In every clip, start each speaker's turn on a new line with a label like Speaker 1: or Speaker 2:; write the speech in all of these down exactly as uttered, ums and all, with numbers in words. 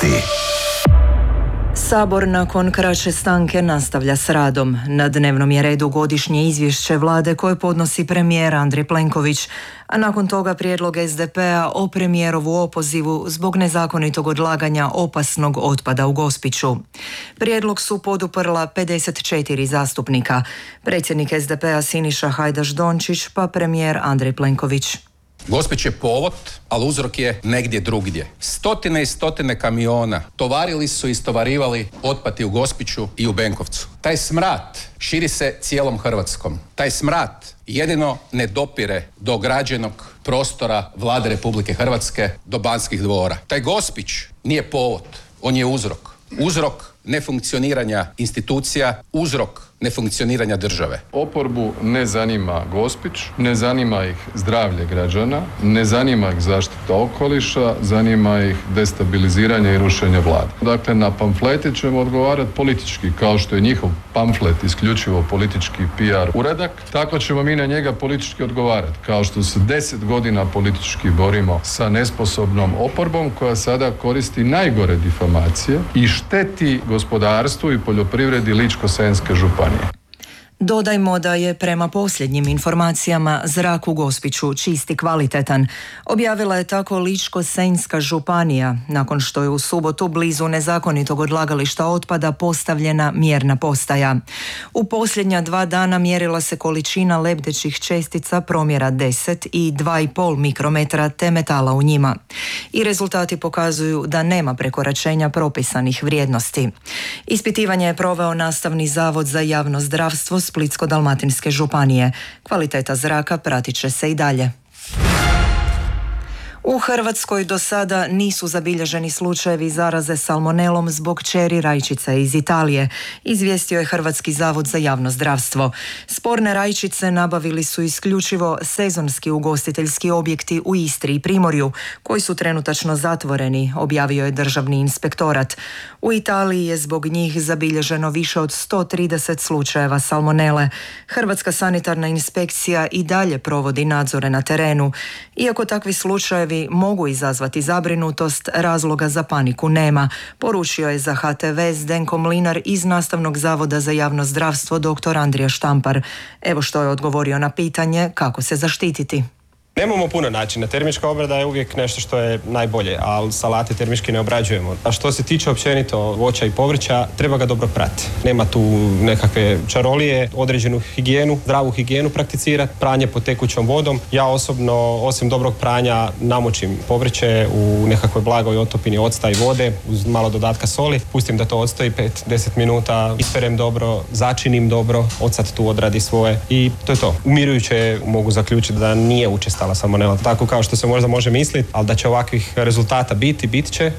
Speaker 1: Vijesti.
Speaker 2: Sabor nakon kraće stanke nastavlja s radom. Na dnevnom je redu godišnje izvješće vlade koje podnosi premijer Andrej Plenković, a nakon toga prijedlog es de pe-a o premijerovu opozivu zbog nezakonitog odlaganja opasnog otpada u Gospiću. Prijedlog su poduprla pedeset četiri zastupnika. Predsjednik es de pe-a Siniša Hajdaš Dončić pa premijer Andrej Plenković.
Speaker 3: Gospić je povod, ali uzrok je negdje drugdje. Stotine i stotine kamiona tovarili su i istovarivali otpad i u Gospiću i u Benkovcu. Taj smrad širi se cijelom Hrvatskom. Taj smrad jedino ne dopire do građenog prostora Vlade Republike Hrvatske, do Banskih dvora. Taj Gospić nije povod, on je uzrok. Uzrok nefunkcioniranja institucija, uzrok nefunkcioniranja države.
Speaker 4: Oporbu ne zanima Gospić, ne zanima ih zdravlje građana, ne zanima ih zaštita okoliša, zanima ih destabiliziranje i rušenje vlade. Dakle, na pamflete ćemo odgovarati politički, kao što je njihov pamflet isključivo politički pe er uradak, tako ćemo mi na njega politički odgovarati, kao što se deset godina politički borimo sa nesposobnom oporbom koja sada koristi najgore difamacije i šteti gospodarstvu i poljoprivredi Ličko-senjske županije.
Speaker 2: Dodajmo da je prema posljednjim informacijama zrak u Gospiću čist i kvalitetan. Objavila je tako Ličko-senjska županija, nakon što je u subotu blizu nezakonitog odlagališta otpada postavljena mjerna postaja. U posljednja dva dana mjerila se količina lebdećih čestica promjera deset i dva i pol mikrometra te metala u njima. I rezultati pokazuju da nema prekoračenja propisanih vrijednosti. Ispitivanje je proveo Nastavni zavod za javno zdravstvo Splitsko-dalmatinske županije. Kvaliteta zraka pratit će se i dalje. U Hrvatskoj do sada nisu zabilježeni slučajevi zaraze salmonelom zbog kćeri rajčice iz Italije, izvijestio je Hrvatski zavod za javno zdravstvo. Sporne rajčice nabavili su isključivo sezonski ugostiteljski objekti u Istri i Primorju, koji su trenutačno zatvoreni, objavio je Državni inspektorat. U Italiji je zbog njih zabilježeno više od sto trideset slučajeva salmonele. Hrvatska sanitarna inspekcija i dalje provodi nadzore na terenu. Iako takvi slučajevi mogu izazvati zabrinutost, razloga za paniku nema, poručio je za ha te ve Zdenko Mlinar iz Nastavnog zavoda za javno zdravstvo dr. Andrija Štampar. Evo što je odgovorio na pitanje kako se zaštititi.
Speaker 5: Nemamo puno načina. Termička obrada je uvijek nešto što je najbolje, ali salate termički ne obrađujemo. A što se tiče općenito voća i povrća, treba ga dobro prati. Nema tu nekakve čarolije, određenu higijenu, zdravu higijenu prakticirati, pranje pod tekućom vodom. Ja osobno, osim dobrog pranja, namočim povrće u nekakvoj blagoj otopini octa i vode uz malo dodatka soli. Pustim da to odstoji pet do deset minuta, isperem dobro, začinim dobro, ocat tu odradi svoje i to je to. Umirujuće mogu zaključiti da nije učestalo salmonela, tako kao što se možda može misliti, ali da će ovakvih rezultata biti, bit će.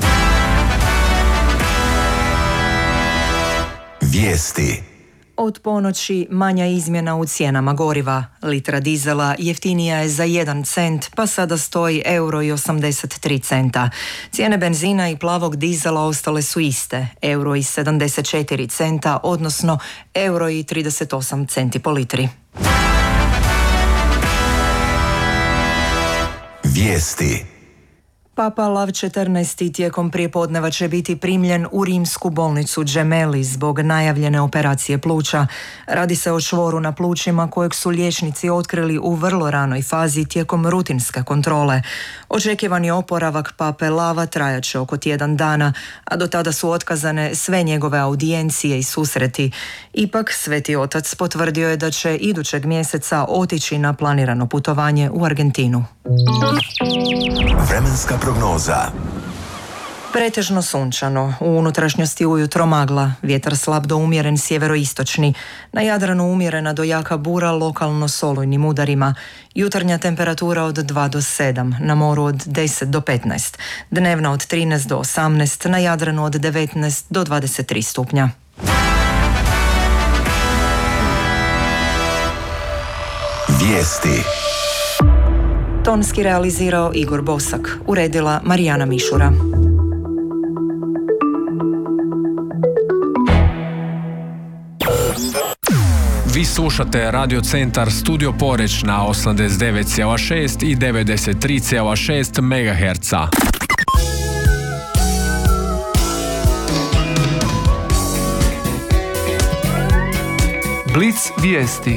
Speaker 1: Vijesti.
Speaker 2: Od ponoći manja izmjena u cijenama goriva. Litra dizela jeftinija je za jedan cent, pa sada stoji euro i osamdeset tri centa. Cijene benzina i plavog dizela ostale su iste, euro i sedamdeset četiri centa, odnosno euro i trideset osam centi po litri.
Speaker 1: Vijesti.
Speaker 2: Papa Lav četrnaesti tijekom prijepodneva će biti primljen u rimsku bolnicu Gemelli zbog najavljene operacije pluća. Radi se o čvoru na plućima kojeg su liječnici otkrili u vrlo ranoj fazi tijekom rutinske kontrole. Očekivani oporavak pape Lava trajat će oko tjedan dana, a do tada su otkazane sve njegove audijencije i susreti. Ipak, Sveti Otac potvrdio je da će idućeg mjeseca otići na planirano putovanje u Argentinu.
Speaker 1: Vremenska prognoza.
Speaker 2: Pretežno sunčano, u unutrašnjosti ujutro magla, vjetar slab do umjeren sjeveroistočni, na Jadranu umjerena do jaka bura lokalno s olujnim udarima, jutarnja temperatura od dva do sedam, na moru od deset do petnaest, dnevna od trinaest do osamnaest, na Jadranu od devetnaest do dvadeset tri stupnja.
Speaker 1: Vijesti.
Speaker 2: Tonski realizirao Igor Bosak, uredila Marijana Mišura.
Speaker 6: Vi slušate Radio Centar Studio Poreć na osamdeset devet zarez šest i devedeset tri zarez šest megaherca. Blic vijesti.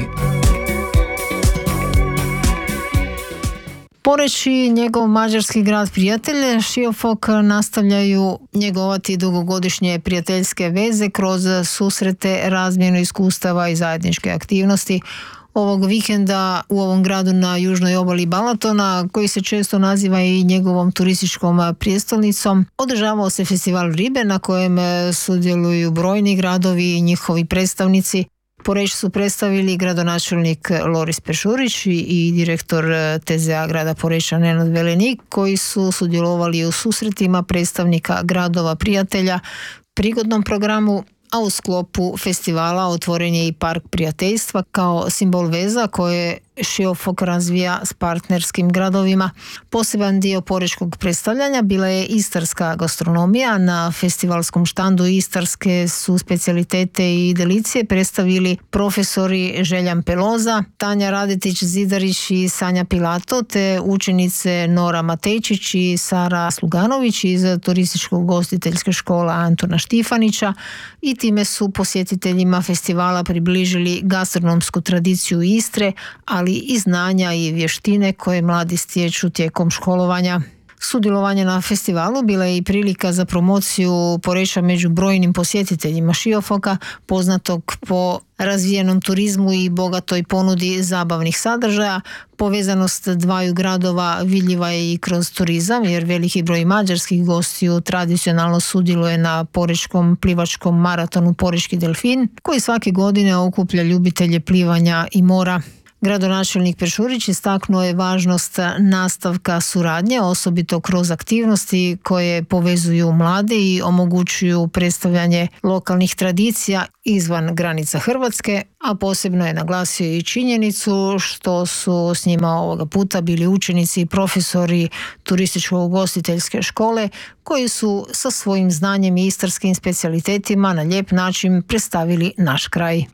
Speaker 7: Poreč i njegov mađarski grad prijatelj Šiofok nastavljaju njegovati dugogodišnje prijateljske veze kroz susrete, razmjenu iskustava i zajedničke aktivnosti. Ovog vikenda u ovom gradu na južnoj obali Balatona, koji se često naziva i njegovom turističkom prijestolnicom, održavao se festival ribe na kojem sudjeluju brojni gradovi i njihovi predstavnici. Poreč su predstavili gradonačelnik Loris Pešurić i direktor T Z A grada Poreča Nenad Velenik, koji su sudjelovali u susretima predstavnika gradova prijatelja, prigodnom programu, a u sklopu festivala otvoren je i park prijateljstva kao simbol veza koje Šiofok razvija s partnerskim gradovima. Poseban dio porečkog predstavljanja bila je istarska gastronomija. Na festivalskom štandu istarske su specijalitete i delicije predstavili profesori Željan Peloza, Tanja Radetić-Zidarić i Sanja Pilato, te učenice Nora Matejčić i Sara Sluganović iz turističko-ugostiteljske škole Antuna Štifanića, i time su posjetiteljima festivala približili gastronomsku tradiciju Istre, ali i znanja i vještine koje mladi stječu tijekom školovanja. Sudjelovanje na festivalu bila je i prilika za promociju Poreča među brojnim posjetiteljima Šiofoka, poznatog po razvijenom turizmu i bogatoj ponudi zabavnih sadržaja. Povezanost dvaju gradova vidljiva je i kroz turizam, jer veliki broj mađarskih gostiju tradicionalno sudjeluje na porečkom plivačkom maratonu Porečki delfin, koji svake godine okuplja ljubitelje plivanja i mora. Gradonačelnik Pešurić istaknuo je važnost nastavka suradnje, osobito kroz aktivnosti koje povezuju mlade i omogućuju predstavljanje lokalnih tradicija izvan granica Hrvatske, a posebno je naglasio i činjenicu što su s njima ovoga puta bili učenici i profesori turističko-ugostiteljske škole, koji su sa svojim znanjem i istarskim specijalitetima na lijep način predstavili naš kraj.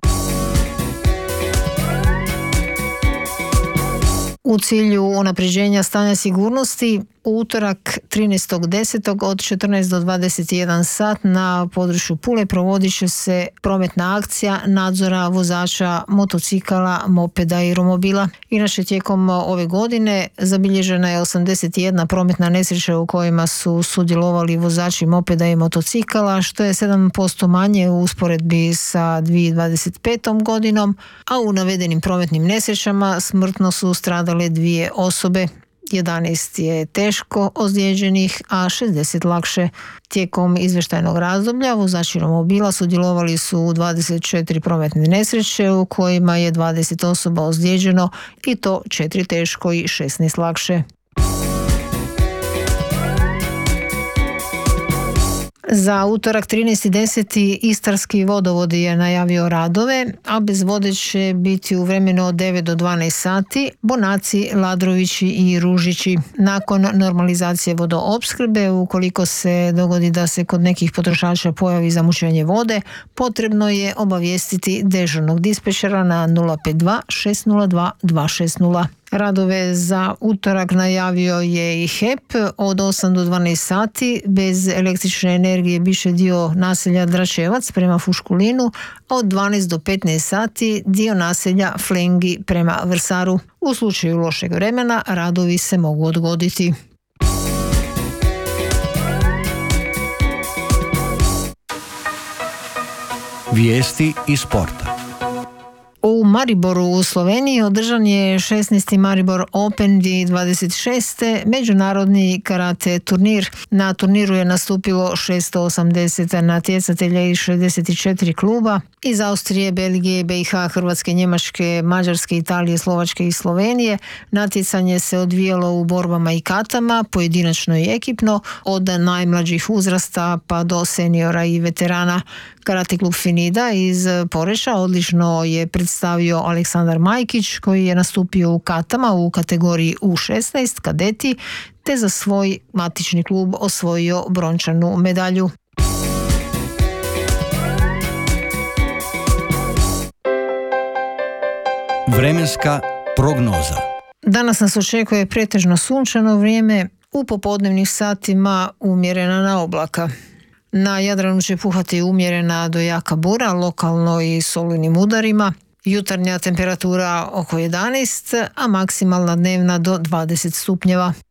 Speaker 7: U cilju unapređenja stanja sigurnosti, u utorak trinaestog desetog od četrnaest do dvadeset jedan sat na području Pule provodit će se prometna akcija nadzora vozača motocikala, mopeda i romobila. Inače, tijekom ove godine zabilježena je osamdeset jedna prometna nesreća u kojima su sudjelovali vozači mopeda i motocikala, što je sedam posto manje u usporedbi sa dvije tisuće dvadeset petom godinom, a u navedenim prometnim nesrećama smrtno su stradale dvije osobe. jedanaest je teško ozlijeđenih, a šezdeset lakše. Tijekom izvještajnog razdoblja vozači romobila sudjelovali su u dvadeset četiri prometne nesreće u kojima je dvadeset osoba ozlijeđeno, i to četiri teško i šesnaest lakše. Za utorak trinaesti deseti Istarski vodovod je najavio radove, a bez vode će biti u vremenu od devet do dvanaest sati Bonaci, Ladrovići i Ružići. Nakon normalizacije vodoopskrbe, ukoliko se dogodi da se kod nekih potrošača pojavi zamućenje vode, potrebno je obavijestiti dežurnog dispečera na nula pet dva šest nula dva dva šest nula. Radove za utorak najavio je i H E P. Od osam do dvanaest sati bez električne energije biše dio naselja Dračevac prema Fuškulinu, a od dvanaest do petnaest sati dio naselja Flengi prema Vrsaru. U slučaju lošeg vremena radovi se mogu odgoditi.
Speaker 1: Vijesti iz sporta.
Speaker 7: U Mariboru u Sloveniji održan je šesnaesti Maribor Open dvije tisuće dvadeset šeste. međunarodni karate turnir. Na turniru je nastupilo šesto osamdeset natjecatelja iz šezdeset četiri kluba iz Austrije, Belgije, B i H, Hrvatske, Njemačke, Mađarske, Italije, Slovačke i Slovenije. Natjecanje se odvijalo u borbama i katama, pojedinačno i ekipno, od najmlađih uzrasta pa do seniora i veterana. Karate klub Finida iz Poreča odlično je predstavio Aleksandar Majkić, koji je nastupio u katama u kategoriji U šesnaest kadeti, te za svoj matični klub osvojio brončanu medalju.
Speaker 1: Vremenska prognoza.
Speaker 7: Danas nas očekuje pretežno sunčano vrijeme, u popodnevnim satima umjerena na oblaka. Na Jadranu će puhati umjerena do jaka bura, lokalno i s olujnim udarima. Jutarnja temperatura oko jedanaest, a maksimalna dnevna do dvadeset stupnjeva.